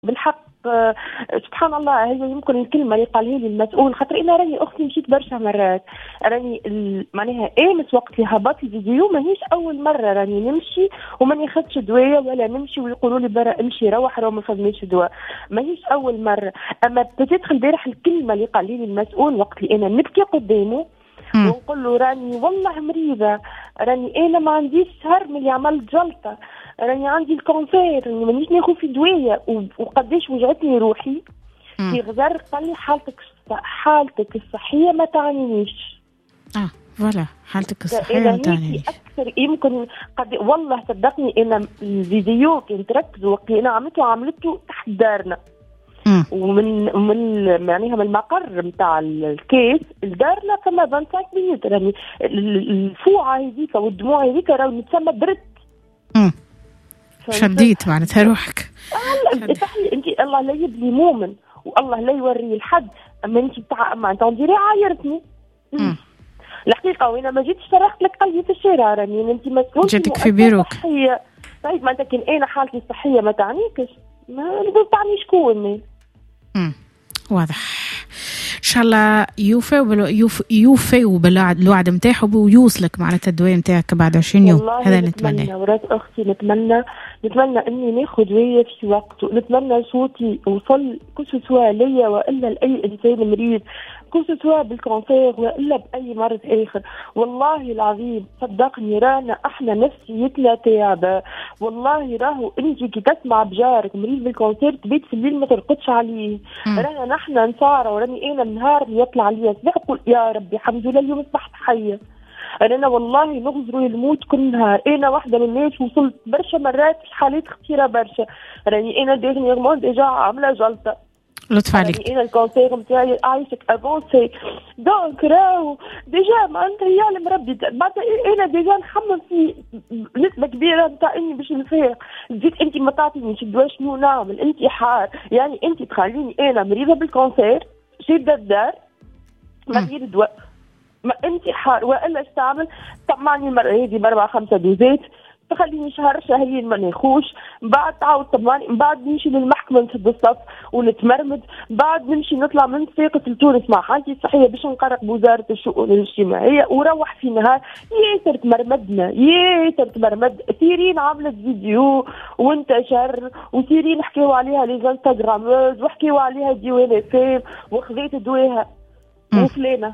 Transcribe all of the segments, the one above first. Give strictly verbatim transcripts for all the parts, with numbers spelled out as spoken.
بالحق آه سبحان الله. هي يمكن الكلمه اللي قالها لي المسؤول، خاطر انا راني اختي مشيت برشا مرات، راني معناها امس وقت اللي هبط الفيديو ماهيش اول مره راني نمشي وما ناخذش دوايه ولا نمشي ويقولوا لي برا امشي روح راه ما فهمنيش دواء، ماهيش اول مره. اما بتدخل البارح الكلمه اللي قال لي المسؤول وقت اللي انا نبكي قدامه ونقول له راني والله مريضه، راني انا ما عنديش شهر من اللي عملت جلطه، راني عندي الكونسير، راني مانيش ناخذ في دوايه وقداش وجعتني روحي. في غزر قال لي حالتك حالتك الصحيه ما تعنينيش. اه فوالا حالتك الصحيه ما تعنينيش اكثر. يمكن قد والله صدقني انا الفيديو كنت تركز وقت انا عملته عملته تحت دارنا. مم. ومن من معناها من المقر نتاع الكيس لدارنا ثم خمسة وعشرين مينوت، راني الفوعه هذيك والدموع هذيك راهو متسمى برد. امم شديت معناتها روحك. الله صحيح انت الله لا يبلي مؤمن والله لا يوري الحد، اما انت بتاع ما انت ديري عايرتني. امم الحقيقه وانا ما جيتش صرخت لك قلبي في الشارع، راني انت مسؤول جاتك في بيروك. طيب ما انت كان انا حالتي الصحيه ما تعنيكش، ما نقول تعني شكون. امم واضح. ان شاء الله يوفي ويوفي يوفي وبالوعد نتاعو ويوصلك معناتها الدواء نتاعك بعد عشرين يوم. هذا نتمنى. ورات اختي نتمنى نتمنى اني ناخذ دواء في وقته، نتمنى صوتي يوصل كل سواء ليا والا لاي انسان مريض، كل سواء بالكونسير والا باي مرض اخر. والله العظيم صدقني رانا احنا نفسيتنا تعبه، والله راهو انت كي تسمع بجارك مريض بالكونسير تبيت في الليل ما ترقدش عليه. رانا نحن نصارى وراني انا النهار اللي يطلع عليا صباح نقول يا ربي الحمد لله اليوم اصبحت حيه. انا والله نغزروا الموت كل نهار. انا واحده من الناس وصلت برشا مرات في حالات خطيره برشا، راني انا ديرنييرمون ديجا عامله جلطه. لطف عليك. انا الكونسير نتاعي عايشك افونسي دونك راهو ديجا معناتها يعلم ربي بعد انا ديجا نحمل في نسبه كبيره نتاع اني باش نفيق. جيت انت ما تعطينيش الدواء شنو نعمل؟ انت حار يعني انت تخليني انا مريضه بالكونسير شاده الدار ما ندير دواء، ما انت حار والا ايش تعمل؟ طمعني المره هذه باربعه خمسه دوزات تخليني شهر شهرين ما ناخوش، بعد تعاود طمعني، بعد نمشي للمحكمه نسد الصف ونتمرمد، بعد نمشي نطلع من ساقط لتونس مع حالتي الصحيه باش نقرق بوزاره الشؤون الاجتماعيه وروح في نهار ياسر تمرمدنا ياسر تمرمد. سيرين عملت فيديو وانتشر وسيرين حكيوا عليها لي انستغراموز وحكيوا عليها ديوان فيم وخذيت دواها وفلانه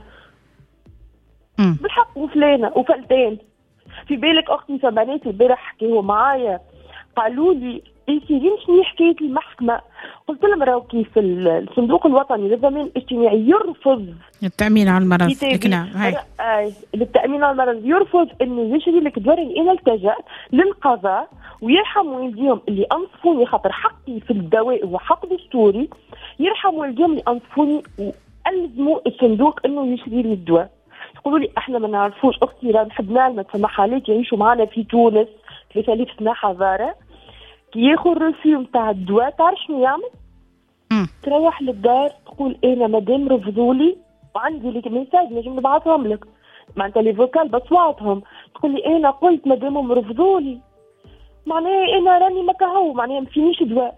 بالحق وفلانه وفلتين. في بالك اختي فبنات البارح حكيوا معايا قالوا لي سيرين شنو حكايه المحكمه؟ قلت لهم راهو كيف الصندوق الوطني للضمان الاجتماعي يرفض التامين على المرض نعم هاي للتامين على المرض يرفض انه يشري لك دواء. انا التجأت للقضاء ويرحم والديهم اللي انصفوني خاطر حقي في الدواء وحق دستوري، يرحم والديهم اللي انصفوني والزموا الصندوق انه يشري لي الدواء. يقولوا لي احنا ما نعرفوش اختي راه نحب نعلمك فما حالات يعيشوا معنا في تونس ثلاثة آلاف سنه حضاره كي ياخذ الرسيم نتاع الدواء تعرف شنو يعمل؟ مم. تروح للدار تقول انا مادام رفضوا لي وعندي لك ميساج نجم نبعثهم لك معناتها لي فوكال بصواتهم، تقول لي انا قلت مادام رفضوا لي معناها انا راني ما كهو معناها ما فينيش دواء.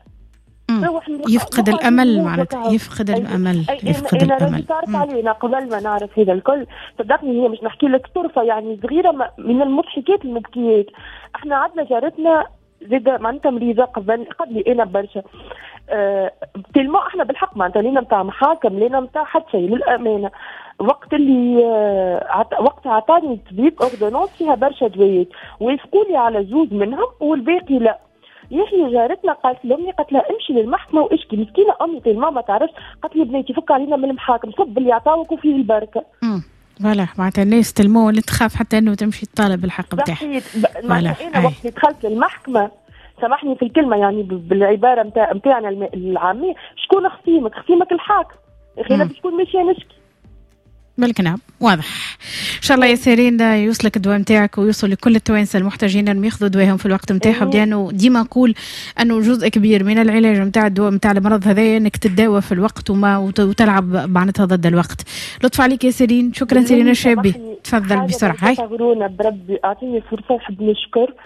يفقد الامل معناتها يفقد الامل يفقد الامل. انا تعرف علينا قبل ما نعرف هذا الكل صدقني هي مش نحكي لك طرفه يعني صغيره من المضحكات المبكيات. احنا عندنا جارتنا زيد معناتها مريضه قبل قبلي انا برشا أه تلمو احنا بالحق معناتها لينا نتاع محاكم لينا نتاع حتى شيء للامانه. وقت اللي أه وقت عطاني الطبيب اوردونونس فيها برشا دوايات ويفقوا لي على زوج منهم والباقي لا. يا اخي جارتنا قالت لامي قالت لها امشي للمحكمه واشكي مسكينه امي قالت ما تعرفش قالت لي بنيتي فك علينا من المحاكم صب اللي عطاوك وفيه البركه. امم فوالا معناتها الناس تلمو ولا تخاف حتى انه تمشي تطالب بالحق بتاعها. انا وقت دخلت المحكمه سامحني في الكلمه يعني بالعباره نتاع نتاعنا العاميه شكون خصيمك؟ خصيمك الحاكم يا اخي انا بشكون ماشيه نشكي بالكناب. واضح. ان شاء الله يا سيرين يوصلك الدواء نتاعك ويوصل لكل التوانسه المحتاجين انهم ياخذوا دواهم في الوقت نتاعهم، لانه ديما نقول انه جزء كبير من العلاج نتاع الدواء نتاع المرض هذا انك تتداوى في الوقت وما وتلعب معناتها ضد الوقت. لطف عليك يا سيرين. شكرا سيرين الشابي. تفضل بسرعه. هاي تغرونا بربي اعطيني فرصه نحب نشكر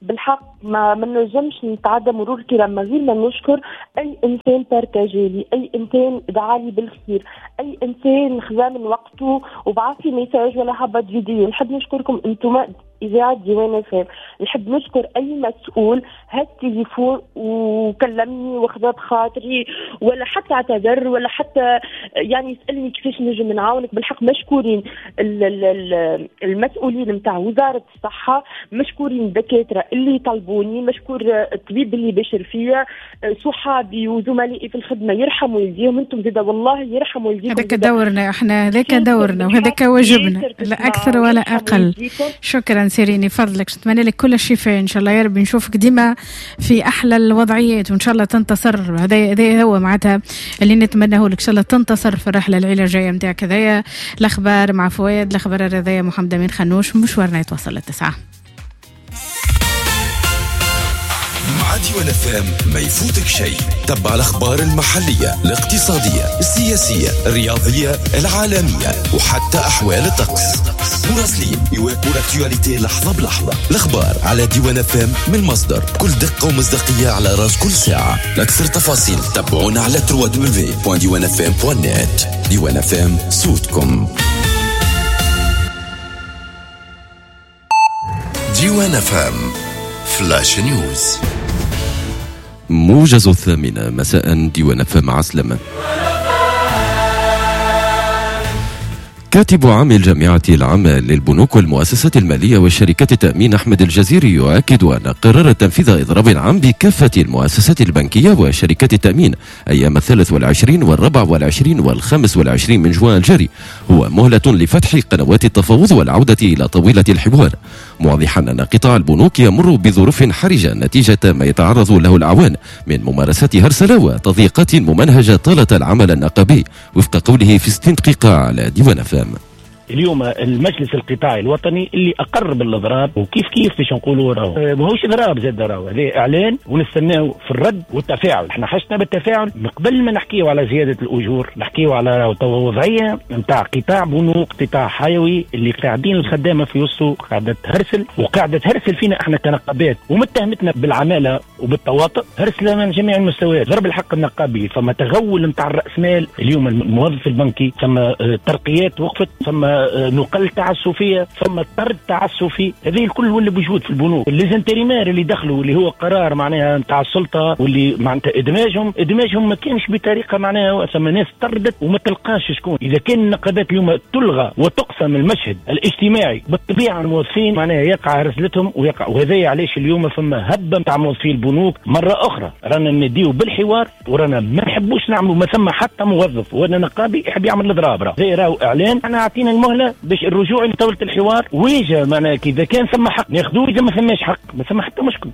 بالحق ما ما نجمش نتعدى مرور الكرام من غير ما نشكر اي انسان بارتاجيلي، اي انسان دعالي بالخير، اي انسان خذا من وقته وبعث لي ميساج ولا حبة فيديو. نحب نشكركم انتم إذاعة ديوان فام. نحب نشكر أي مسؤول هات تليفون وكلمني وخذا بخاطري ولا حتى اعتذر ولا حتى يعني يسألني كيفاش نجم نعاونك. بالحق مشكورين المسؤولين متاع وزارة الصحة، مشكورين الدكاترة اللي طلبوني، مشكور الطبيب اللي بشر فيا، صحابي وزملائي في الخدمة يرحموا يديهم. انتم زيدا والله يرحموا يديهم. هذاك دورنا احنا، هذاك دورنا وهذاك واجبنا، لا أكثر ولا أقل. شكرا سيريني، فضلك نتمنى لك كل الشفاء ان شاء الله يا رب. نشوفك ديما في احلى الوضعيات وان شاء الله تنتصر. هذا هذا هو معناتها اللي نتمناه لك، ان شاء الله تنتصر في الرحله العلاجيه نتاعك. هذايا الاخبار مع فؤاد، الاخبار الرياضيه محمد امين خنوش. مشوارنا يتوصل للتسعه مع ديوان فام. ما يفوتك شيء. تبع الاخبار المحليه، الاقتصاديه، السياسيه، الرياضيه، العالميه وحتى احوال الطقس. مراسلين يواكبوا الاكتواليتي لحظه بلحظه. الاخبار على ديوان فام من مصدر بكل دقه ومصداقيه على راس كل ساعه. لاكثر تفاصيل تابعونا على دبليو دبليو دبليو دوت ديوان اف ام دوت نت. ديوان فام صوتكم. ديوان فام فلاش نيوز. موجز الثامنة مساء. ديوان فام عسلمة. كاتب عام الجامعة العامة للبنوك والمؤسسات المالية والشركات التأمين أحمد الجزيري يؤكد أن قرار تنفيذ إضراب عام بكافة المؤسسات البنكية وشركات التأمين أيام الثالث والعشرين والرابع والعشرين والخامس والعشرين من جوان الجاري هو مهلة لفتح قنوات التفاوض والعودة إلى طاولة الحوار، موضحا أن قطاع البنوك يمر بظروف حرجة نتيجة ما يتعرض له الأعوان من ممارسات هرسلة وتضييقات ممنهجة طالة العمل النقابي، وفق قوله في ستين دقيقة على ديوان فام. اليوم المجلس القطاعي الوطني اللي اقر بالاضراب، وكيف كيف باش نقولوا راهو ماهوش اضراب زاد، راهو هذا اعلان ونستناو في الرد والتفاعل. احنا حشنا بالتفاعل من قبل ما نحكيو على زياده الاجور، نحكيو على وضعيه نتاع قطاع بنوك، قطاع حيوي اللي قاعدين الخدامه في وسطه قاعده تهرسل، وقاعده تهرسل فينا احنا كنقابات ومتهمتنا بالعماله وبالتواطؤ، هرسله من جميع المستويات. ضرب الحق النقابي، فما تغول نتاع الراس مال. اليوم الموظف البنكي ثم ترقيات وقفت، ثم نقل تعسفيه، ثم طرد تعسفي. هذه الكل واللي بوجود في البنوك. الليزنتريمار اللي دخلوا اللي هو قرار معناها نتاع السلطه واللي معناتها ادماجهم ادماجهم ما كانش بطريقه معناها ثم ناس طردت وما تلقاش شكون. اذا كان النقابات اليوم تلغى وتقسم المشهد الاجتماعي بالطبيعه الموظفين معناها يقع رسلتهم ويقع. وهذا علاش اليوم فما هبه نتاع موظفي البنوك مره اخرى. رانا نديو بالحوار ورانا ما نحبوش نعملوا ما ثم حتى موظف وانا نقابي يحب يعمل الاضراب. راه زي راهو اعلان احنا عطينا المهله باش الرجوع لطاوله الحوار، ويجا معناها اذا كان ثم حق ناخذوه، اذا ما ثماش حق ما ثم حتى مشكل.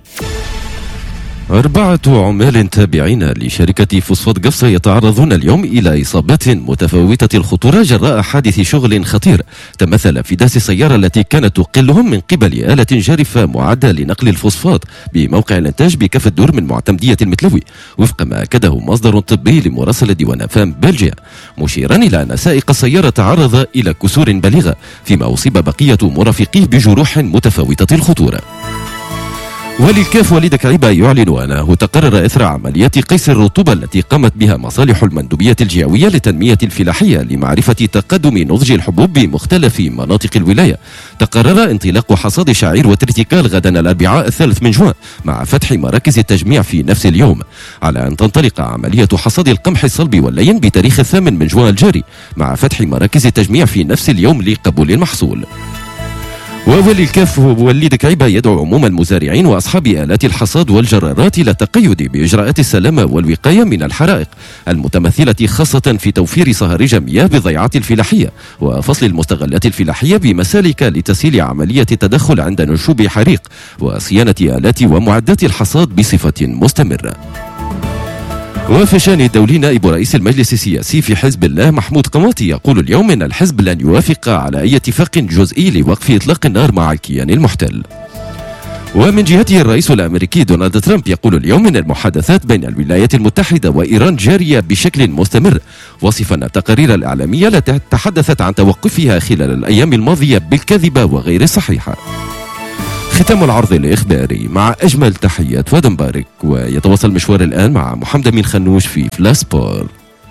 أربعة عمال تابعين لشركة فوسفات قفصة يتعرضون اليوم إلى إصابات متفاوتة الخطورة جراء حادث شغل خطير تمثل في داس السيارة التي كانت تقلهم من قبل آلة جارفة معدة لنقل الفوسفات بموقع الإنتاج بكافة الدور من معتمدية المتلوي، وفق ما أكده مصدر طبي لمراسلة ديوان فام بلجيا، مشيرا إلى أن سائق السيارة تعرض إلى كسور بليغة، فيما أصيب بقية مرافقيه بجروح متفاوتة الخطورة. وللكاف وليد كعيبة يعلن أنه تقرر إثر عمليات قيس الرطوبة التي قامت بها مصالح المندوبية الجهوية للتنمية الفلاحية لمعرفة تقدم نضج الحبوب بمختلف مناطق الولاية. تقرر انطلاق حصاد شعير وترتيكال غدا الأربعاء الثالث من جوان مع فتح مراكز التجميع في نفس اليوم، على أن تنطلق عملية حصاد القمح الصلب واللين بتاريخ الثامن من جوان الجاري مع فتح مراكز التجميع في نفس اليوم لقبول المحصول. وولي الكاف وليد كعيبة يدعو عموم المزارعين وأصحاب آلات الحصاد والجرارات إلى التقيد بإجراءات السلامة والوقاية من الحرائق المتمثلة خاصة في توفير صهاريج مياه بالضيعات الفلاحية وفصل المستغلات الفلاحية بمسالك لتسهيل عملية التدخل عند نشوب حريق وصيانة آلات ومعدات الحصاد بصفة مستمرة. وفي الشأن الدولي، نائب رئيس المجلس السياسي في حزب الله محمود قماطي يقول اليوم أن الحزب لن يوافق على أي اتفاق جزئي لوقف إطلاق النار مع الكيان المحتل. ومن جهته الرئيس الأمريكي دونالد ترامب يقول اليوم أن المحادثات بين الولايات المتحدة وإيران جارية بشكل مستمر، وصفا التقارير الإعلامية التي تحدثت عن توقفها خلال الأيام الماضية بالكذبة وغير الصحيحة. ختام العرض الإخباري مع أجمل تحيات فؤاد مبارك، ويتواصل المشوار الآن مع محمد أمين خنوش في فلاسبور.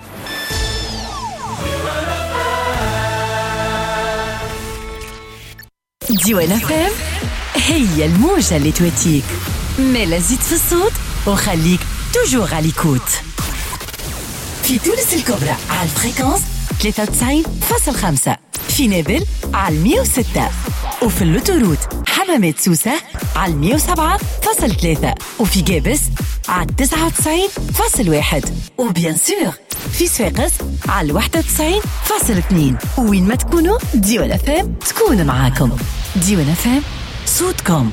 ديوان فام هي الموجة اللي تواتيك، مالا زيد في الصوت وخليك توجور على ليكوت. في تونس الكبرى على الفريكونس ثلاثة وتسعين فاصلة خمسة، في نابل على مية وستة، وفي اللوتوروت حمامات سوسة على مية وسبعة فاصلة ثلاثة، وفي جابس على تسعة وتسعين فاصلة واحد، وبيان سور في صفاقس على واحد وتسعين فاصلة اثنين. وين ما تكونوا ديوان فام تكون معاكم. ديوان فام صوتكم.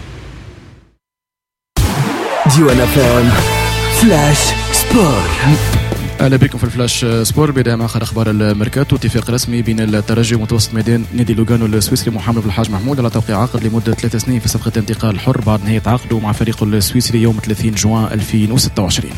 ديوان فام فلاش سبور. اهلا بكم في الفلاش سبور. بدايه مع اخر اخبار الميركاتو. اتفاق رسمي بين الترجي ومتوسط ميدان نادي لوغانو السويسري محمد بن الحاج محمود على توقيع عقد لمده ثلاث سنين في صفقه انتقال حر بعد نهايه عقده مع فريقه السويسري يوم ثلاثين جوان ألفين وستة وعشرين.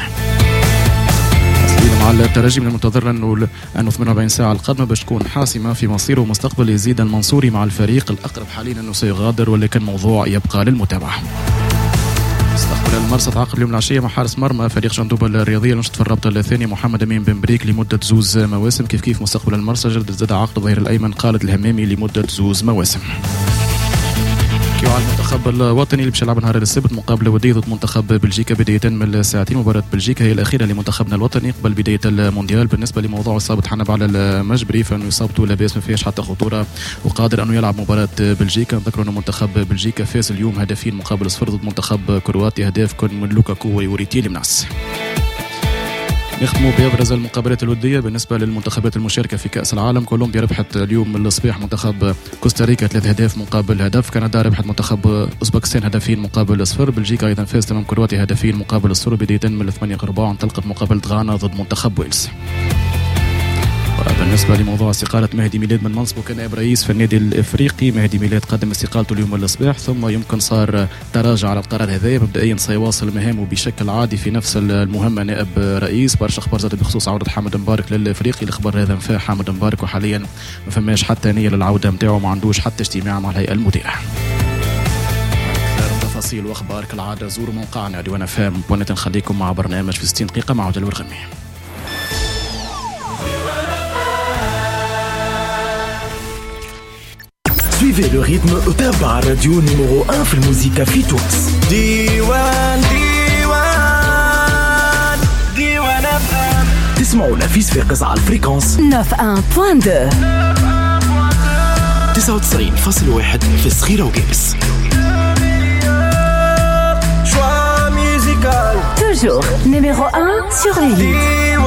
مع الترجي من المنتظر انه انه ثمانية وأربعين ساعه القادمه باش تكون حاسمه في مصيره ومستقبل يزيد المنصوري مع الفريق. الاقرب حاليا انه سيغادر، ولكن الموضوع يبقى للمتابعه. استقبل المرصد عقد اليوم العشيه مع حارس مرمى فريق جندوبه الرياضيه المنشط في الرابطه الثانيه محمد امين بن بريك لمده زوز مواسم. كيف كيف مستقبل المرصد جدد زاد عقد الظهير الايمن خالد الهمامي لمده زوز مواسم. على المنتخب الوطني اللي باش يلعب نهار السبت مقابل ودي ضد منتخب بلجيكا بداية من الساعتين. مباراة بلجيكا هي الأخيرة لمنتخبنا الوطني قبل بداية المونديال. بالنسبة لموضوع إصابة حنب على المجبري فإنه إصابته لا بأس ما فيهاش حتى خطورة وقادر أنه يلعب مباراة بلجيكا. نذكر أنه منتخب بلجيكا فاز اليوم هدفين مقابل صفر ضد منتخب كرواتيا، أهداف كن من لوكاكو ويوريتي لمناس. نختموا بأبرز المقابلات الودية بالنسبة للمنتخبات المشاركة في كأس العالم. كولومبيا ربحت اليوم الصباح منتخب كوستاريكا ثلاث أهداف مقابل هدف. كندا ربحت منتخب أوزبكستان هدفين مقابل صفر. بلجيكا أيضا فاز أمام كرواتيا هدفين مقابل صفر. بداية من الثمانية أربعة انطلقت مقابلة غانا ضد منتخب ويلز. بالنسبة لموضوع استقالة مهدي ميلاد من منصبه كنائب رئيس في النادي الإفريقي، مهدي ميلاد قدم استقالته اليوم الصباح ثم يمكن صار تراجع على القرار هذا. مبدئيا سيواصل مهامه بشكل عادي في نفس المهمة نائب رئيس. برشا أخبار زادت بخصوص عودة حامد مبارك للإفريقي. الخبر هذا نفاه حامد مبارك وحاليا ما فماش حتى نية للعودة نتاعو، ما عندوش حتى اجتماع مع الهيئة المديرة. تفاصيل واخبار كالعادة زوروا موقعنا ديوان فام. بونت نخليكم مع برنامج في ستين دقيقة مع عبد الورغمي. Suivez le rythme au tabac, radio numéro un في الموسيقى في تونس. ديوان ديوان ديوان فام. تسمعوا نفيس في قصة على الفريكونس تسعة وتسعين فاصلة اثنين تسعة وتسعين فاصلة واحد في الصغيرة وجابس. Toujours numéro un sur les hits.